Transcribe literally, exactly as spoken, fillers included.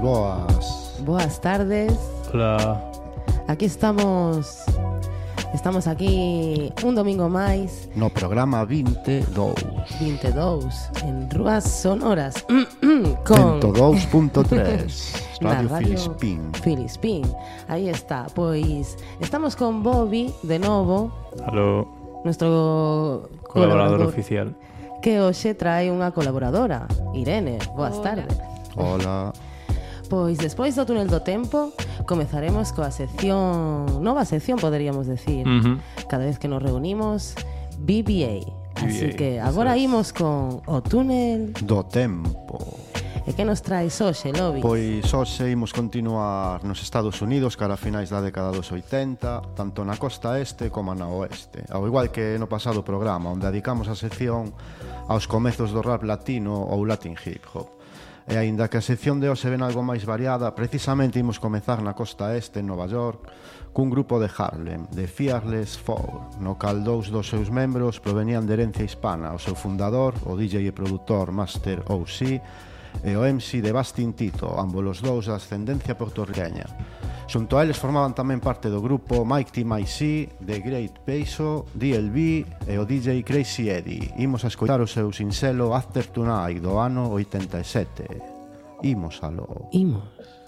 boas. Boas tardes. Hola. Aquí estamos. Estamos aquí un domingo máis. No programa vinte e dous. vinte e dous en Rúas Sonoras. Con cento dous punto tres. Radio, radio Filispín. Filispín. Aí está. Pois estamos con Bobby de novo. Aló. Nuestro Colaborador oficial. Que hoxe trae unha colaboradora, Irene. Boas Hola. tardes. Hola. Pois despois do túnel do tempo comezaremos coa sección, nova sección poderíamos decir, Uh-huh. cada vez que nos reunimos, B B A. Así B B A, que agora eso es. imos con o túnel. Do tempo. E que nos traes hoxe, Lobi? Pois hoxe imos continuar nos Estados Unidos cara a finais da década dos oitenta, tanto na costa este como na oeste. Ao igual que no pasado programa, onde dedicamos a sección aos comezos do rap latino ou latin hip hop. E aínda que a sección de hoxe ven algo máis variada, precisamente imos comezar na costa este, en Nova York, cun grupo de Harlem, de Fearless Four, no cal dous dos seus membros provenían de herencia hispana, o seu fundador, o D J e produtor Master O C, e o M C de Bastin Tito, ambos os dous de ascendencia portorriqueña. Xunto a eles formaban tamén parte do grupo Mike T. My C, The Great Peso, D L B e o D J Crazy Eddie. Imos a escoitar o seu sincelo After Tonight do ano oitenta e sete. Imos aló. Imos.